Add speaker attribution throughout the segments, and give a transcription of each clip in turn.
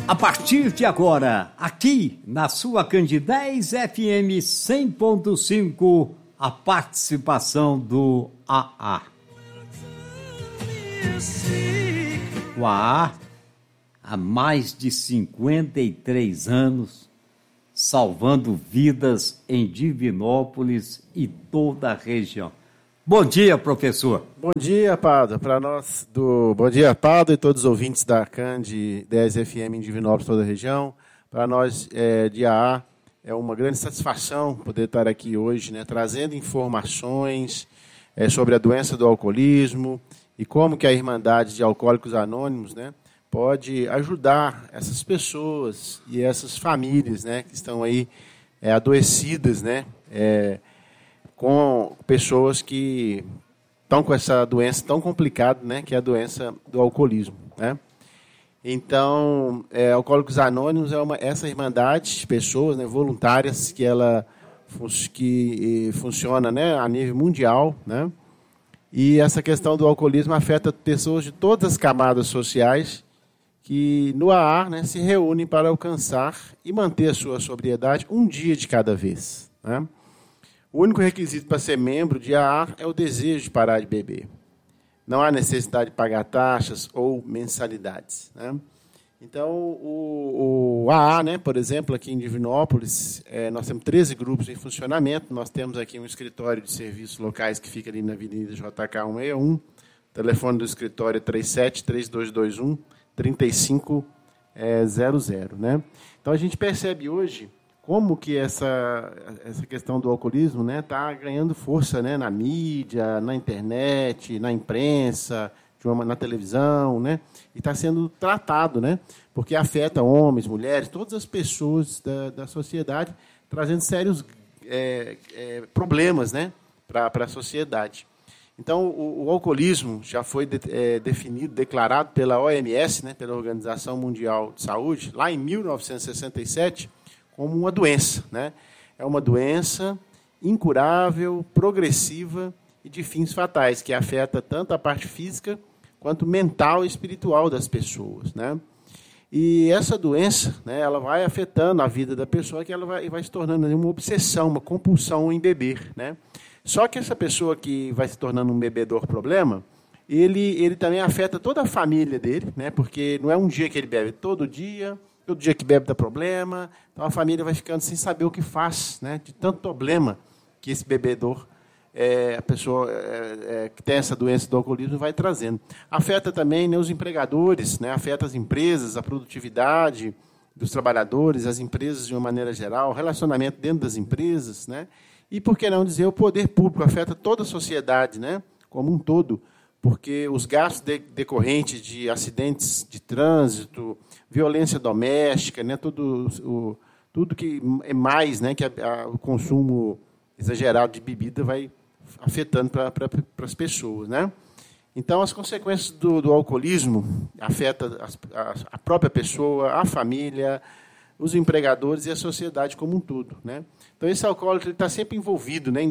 Speaker 1: A partir de agora, aqui na sua Candidez FM 100.5, a participação do AA. O AA, há mais de 53 anos, salvando vidas em Divinópolis e toda a região. Bom dia, professor.
Speaker 2: Bom dia, Pado. Bom dia, Pado, e todos os ouvintes da Candidez FM em Divinópolis, toda a região. Para nós, de AA, é uma grande satisfação poder estar aqui hoje, né, trazendo informações sobre a doença do alcoolismo e como que a Irmandade de Alcoólicos Anônimos, né, pode ajudar essas pessoas e essas famílias, né, que estão aí adoecidas, né, com pessoas que estão com essa doença tão complicada, né, que é a doença do alcoolismo, né? Então, Alcoólicos Anônimos é essa irmandade de pessoas, né, voluntárias que funciona, né, a nível mundial, né? E essa questão do alcoolismo afeta pessoas de todas as camadas sociais que no AA, né, se reúnem para alcançar e manter a sua sobriedade um dia de cada vez, né? O único requisito para ser membro de AA é o desejo de parar de beber. Não há necessidade de pagar taxas ou mensalidades, né? Então, o AA, né, por exemplo, aqui em Divinópolis, nós temos 13 grupos em funcionamento. Nós temos aqui um escritório de serviços locais que fica ali na Avenida JK 161. O telefone do escritório é 37-3221-3500, né? Então, a gente percebe hoje como que essa questão do alcoolismo, né, está ganhando força, né, na mídia, na internet, na imprensa, na televisão, né, e está sendo tratado, né, porque afeta homens, mulheres, todas as pessoas da sociedade, trazendo sérios problemas, né, para a sociedade. Então, o alcoolismo já foi definido, declarado pela OMS, né, pela Organização Mundial de Saúde, lá em 1967, como uma doença, né? É uma doença incurável, progressiva e de fins fatais, que afeta tanto a parte física quanto mental e espiritual das pessoas, né? E essa doença, né, ela vai afetando a vida da pessoa, que ela vai se tornando uma obsessão, uma compulsão em beber, né? Só que essa pessoa que vai se tornando um bebedor problema, ele também afeta toda a família dele, né? Porque não é um dia que ele bebe, todo dia que bebe dá problema, então a família vai ficando sem saber o que faz, né, de tanto problema que esse bebedor, a pessoa que tem essa doença do alcoolismo, vai trazendo. Afeta também, né, os empregadores, né, afeta as empresas, a produtividade dos trabalhadores, as empresas de uma maneira geral, o relacionamento dentro das empresas, né, e, por que não dizer, o poder público, afeta toda a sociedade, né, como um todo, porque os gastos decorrentes de acidentes de trânsito, violência doméstica, né, tudo que é mais, né, que o consumo exagerado de bebida vai afetando para as pessoas, né? Então, as consequências do alcoolismo afetam a própria pessoa, a família, os empregadores e a sociedade como um todo, né? Então, esse alcoólico está sempre envolvido, né, em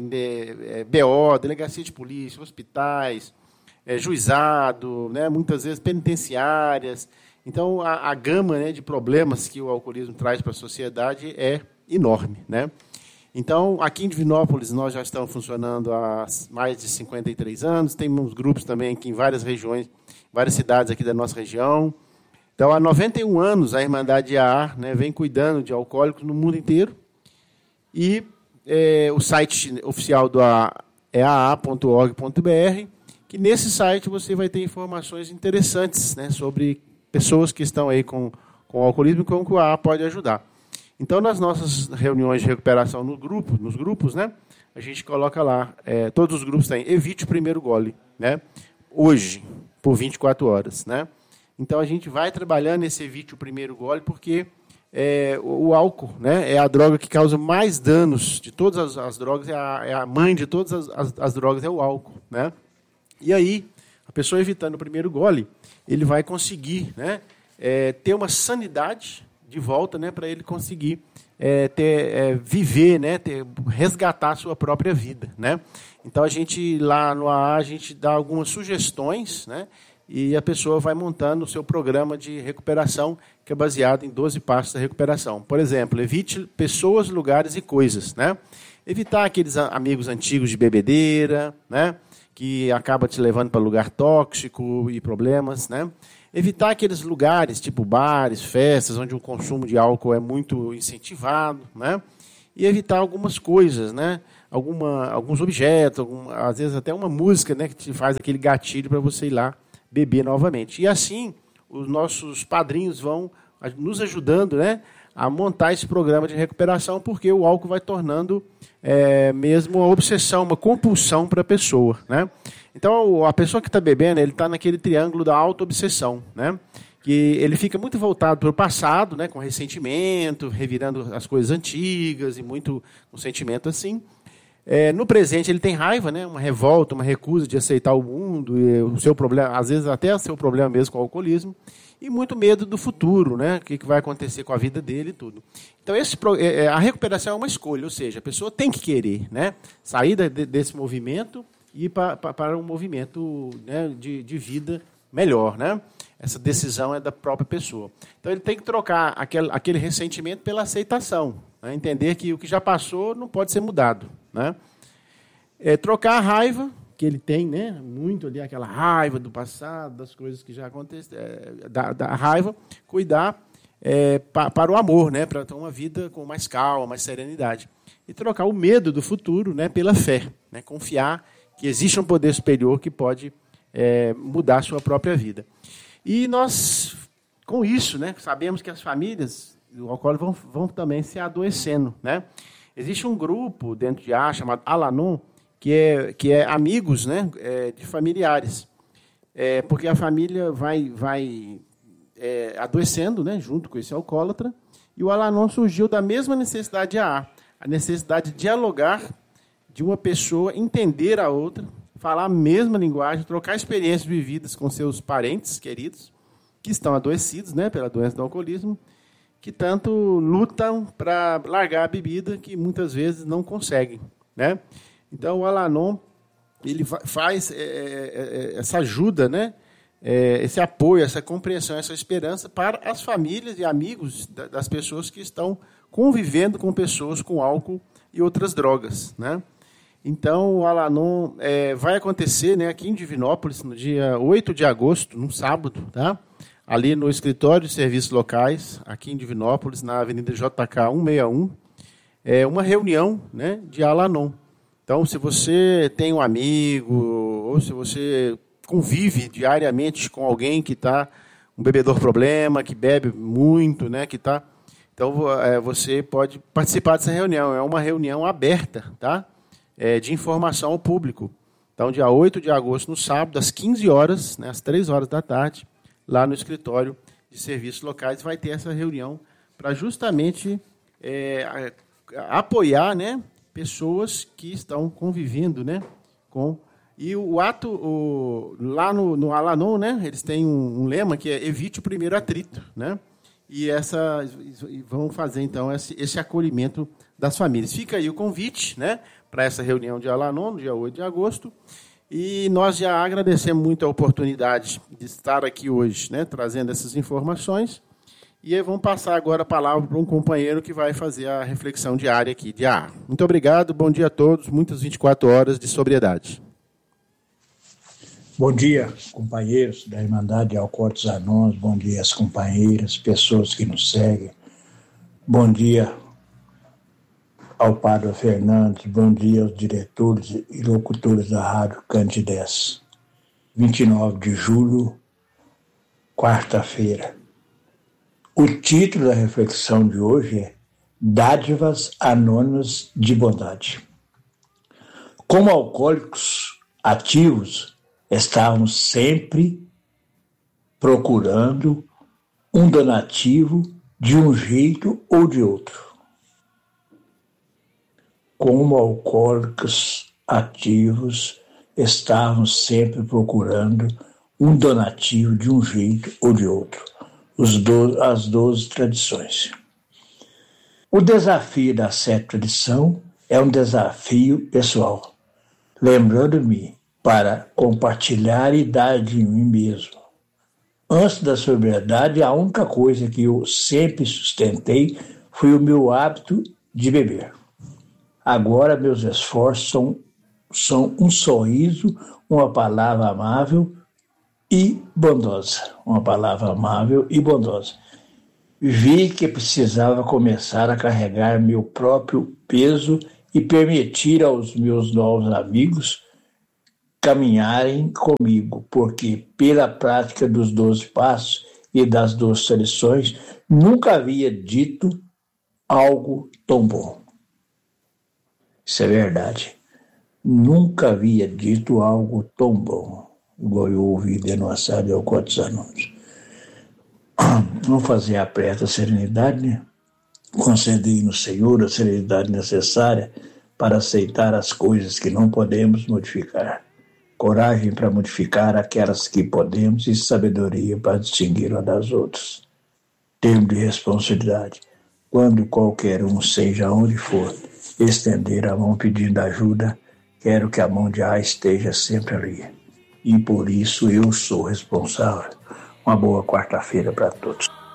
Speaker 2: BO, delegacia de polícia, hospitais, juizado, né, muitas vezes penitenciárias. Então, a gama, né, de problemas que o alcoolismo traz para a sociedade é enorme, né? Então, aqui em Divinópolis, nós já estamos funcionando há mais de 53 anos, temos grupos também aqui em várias regiões, várias cidades aqui da nossa região. Então, há 91 anos, a Irmandade AA, né, vem cuidando de alcoólicos no mundo inteiro. E o site oficial do AA é aa.org.br, que nesse site você vai ter informações interessantes, né, sobre pessoas que estão aí com alcoolismo e como que o AA pode ajudar. Então, nas nossas reuniões de recuperação nos grupos, né, a gente coloca lá, todos os grupos têm, evite o primeiro gole, né, hoje, por 24 horas. Né? Então, a gente vai trabalhando esse evite o primeiro gole, porque o álcool, né, é a droga que causa mais danos de todas as drogas, é a mãe de todas as drogas, é o álcool. Né? E aí, a pessoa evitando o primeiro gole, ele vai conseguir, né, ter uma sanidade de volta, né, para ele conseguir viver, né, resgatar a sua própria vida. Né? Então, a gente, lá no AA, a gente dá algumas sugestões, né, e a pessoa vai montando o seu programa de recuperação, que é baseado em 12 passos da recuperação. Por exemplo, evite pessoas, lugares e coisas, né? Evitar aqueles amigos antigos de bebedeira, né? Que acaba te levando para lugar tóxico e problemas, né? Evitar aqueles lugares, tipo bares, festas, onde o consumo de álcool é muito incentivado, né? E evitar algumas coisas, né? Alguns objetos, às vezes até uma música, né? Que te faz aquele gatilho para você ir lá beber novamente. E assim, os nossos padrinhos vão nos ajudando, né, a montar esse programa de recuperação, porque o álcool vai tornando mesmo uma obsessão, uma compulsão para a pessoa, né? Então, a pessoa que está bebendo, ele está naquele triângulo da auto-obsessão, né? Que ele fica muito voltado para o passado, né, com ressentimento, revirando as coisas antigas e muito um sentimento assim. No presente ele tem raiva, né, uma revolta, uma recusa de aceitar o mundo, e o seu problema, às vezes até o seu problema mesmo com o alcoolismo, e muito medo do futuro, né, o que vai acontecer com a vida dele e tudo. Então a recuperação é uma escolha, ou seja, a pessoa tem que querer, né, sair desse movimento e ir para um movimento, né, de vida melhor, né? Essa decisão é da própria pessoa. Então ele tem que trocar aquele ressentimento pela aceitação, né? Entender que o que já passou não pode ser mudado, né? Trocar a raiva que ele tem, né? Muito ali aquela raiva do passado, das coisas que já aconteceram, da raiva, cuidar para o amor, né? Para ter uma vida com mais calma, mais serenidade. E trocar o medo do futuro, né, pela fé, né? Confiar que existe um poder superior que pode mudar a sua própria vida. E nós, com isso, né, sabemos que as famílias do alcoólico vão também se adoecendo, né? Existe um grupo dentro de AA chamado Al-Anon, que é amigos, né, de familiares. Porque a família vai adoecendo, né, junto com esse alcoólatra, e o Al-Anon surgiu da mesma necessidade de AA, a necessidade de dialogar, de uma pessoa entender a outra, falar a mesma linguagem, trocar experiências vividas com seus parentes queridos, que estão adoecidos, né, pela doença do alcoolismo, que tanto lutam para largar a bebida, que muitas vezes não conseguem, né? Então, o Al-Anon ele faz essa ajuda, né, esse apoio, essa compreensão, essa esperança para as famílias e amigos das pessoas que estão convivendo com pessoas com álcool e outras drogas, né? Então, o Al-Anon vai acontecer, né, aqui em Divinópolis, no dia 8 de agosto, num sábado, tá? Ali no escritório de serviços locais, aqui em Divinópolis, na Avenida JK 161, uma reunião, né, de Al-Anon. Então, se você tem um amigo, ou se você convive diariamente com alguém que está um bebedor problema, que bebe muito, né, que está... Então, você pode participar dessa reunião. É uma reunião aberta, tá? De informação ao público. Então, dia 8 de agosto, no sábado, às 15 horas, né, às 3 horas da tarde, lá no escritório de serviços locais, vai ter essa reunião para justamente apoiar, né, pessoas que estão convivendo, né, com... E o ato, lá no Al-Anon, né, eles têm um lema que é evite o primeiro atrito, né? E vão fazer, então, esse acolhimento das famílias. Fica aí o convite, né, para essa reunião de Al-Anon, no dia 8 de agosto. E nós já agradecemos muito a oportunidade de estar aqui hoje, né, trazendo essas informações. E aí vamos passar agora a palavra para um companheiro que vai fazer a reflexão diária aqui de AA. Muito obrigado, bom dia a todos, muitas 24 horas de sobriedade.
Speaker 3: Bom dia, companheiros da Irmandade de Alcoólicos Anônimos, bom dia às companheiras, pessoas que nos seguem, bom dia ao Padre Fernandes, bom dia aos diretores e locutores da Rádio Candidez. 29 de julho, quarta-feira. O título da reflexão de hoje é Dádivas Anônimas de Bondade. Como alcoólicos ativos, estávamos sempre procurando um donativo de um jeito ou de outro. Como alcoólicos ativos, estávamos sempre procurando um donativo de um jeito ou de outro. As 12 tradições. O desafio da 7ª lição é um desafio pessoal, lembrando-me para compartilhar e dar de mim mesmo. Antes da sobriedade, a única coisa que eu sempre sustentei foi o meu hábito de beber. Agora, meus esforços são um sorriso, uma palavra amável e bondosa. Uma palavra amável e bondosa. Vi que precisava começar a carregar meu próprio peso e permitir aos meus novos amigos caminharem comigo, porque pela prática dos 12 passos e das 12 lições, nunca havia dito algo tão bom. Isso é verdade. Nunca havia dito algo tão bom, igual eu ouvi denunciado há quantos anos. Vamos fazer a prece da serenidade, né? Concedei no Senhor a serenidade necessária para aceitar as coisas que não podemos modificar. Coragem para modificar aquelas que podemos e sabedoria para distinguir uma das outras. Termo de responsabilidade. Quando qualquer um, seja onde for, estender a mão pedindo ajuda, quero que a mão de A esteja sempre ali. E por isso eu sou responsável. Uma boa quarta-feira para todos.